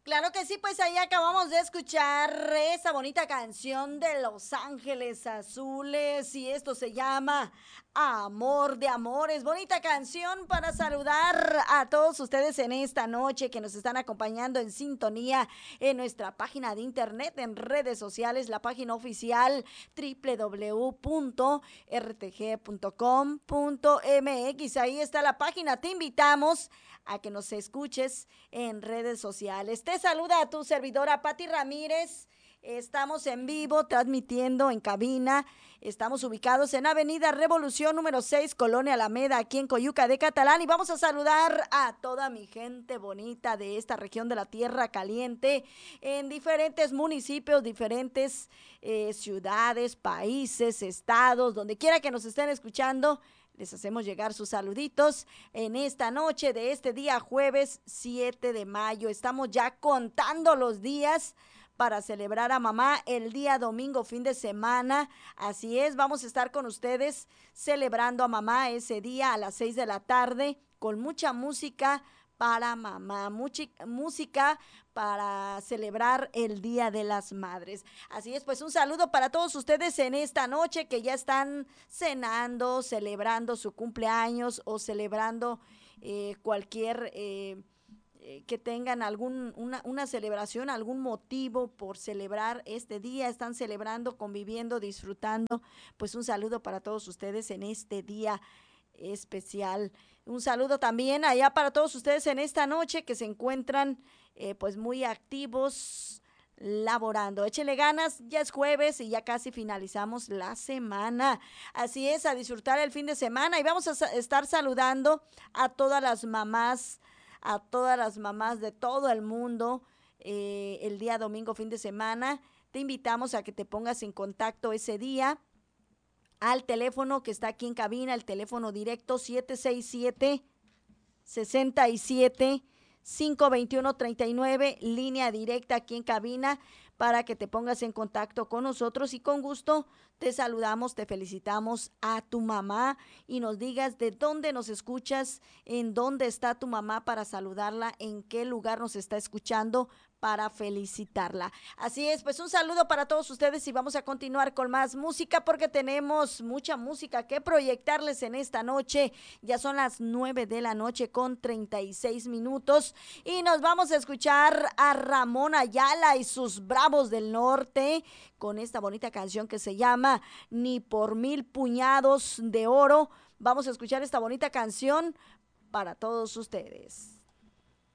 Claro que sí, pues ahí acabamos de escuchar esa bonita canción de Los Ángeles Azules y esto se llama Amor de Amores. Bonita canción para saludar a todos ustedes en esta noche que nos están acompañando en sintonía en nuestra página de internet, en redes sociales, la página oficial www.rtg.com.mx. Ahí está la página, te invitamos a que nos escuches en redes sociales. Te saluda a tu servidora Patti Ramírez. Estamos en vivo transmitiendo en cabina. Estamos ubicados en Avenida Revolución número 6, Colonia Alameda, aquí en Coyuca de Catalán. Y vamos a saludar a toda mi gente bonita de esta región de la Tierra Caliente, en diferentes municipios, diferentes ciudades, países, estados, donde quiera que nos estén escuchando. Les hacemos llegar sus saluditos en esta noche de este día jueves 7 de mayo. Estamos ya contando los días para celebrar a mamá el día domingo, fin de semana. Así es, vamos a estar con ustedes celebrando a mamá ese día a las 6 de la tarde con mucha música para mamá, música para celebrar el Día de las Madres. Así es, pues un saludo para todos ustedes en esta noche que ya están cenando, celebrando su cumpleaños o celebrando cualquier que tengan una celebración, algún motivo por celebrar este día, están celebrando, conviviendo, disfrutando. Pues un saludo para todos ustedes en este día especial. Un saludo también allá para todos ustedes en esta noche que se encuentran pues muy activos laborando. Échenle ganas, ya es jueves y ya casi finalizamos la semana. Así es, a disfrutar el fin de semana y vamos a estar saludando a todas las mamás de todo el mundo el día domingo, fin de semana. Te invitamos a que te pongas en contacto ese día al teléfono que está aquí en cabina, el teléfono directo 767 67 521 39, línea directa aquí en cabina para que te pongas en contacto con nosotros y con gusto te saludamos, te felicitamos a tu mamá y nos digas de dónde nos escuchas, en dónde está tu mamá para saludarla, en qué lugar nos está escuchando para felicitarla. Así es, pues un saludo para todos ustedes y vamos a continuar con más música porque tenemos mucha música que proyectarles en esta noche. Ya son las 9 de la noche con 36 minutos y nos vamos a escuchar a Ramón Ayala y sus Bravos del Norte con esta bonita canción que se llama Ni por mil puñados de oro. Vamos a escuchar esta bonita canción para todos ustedes.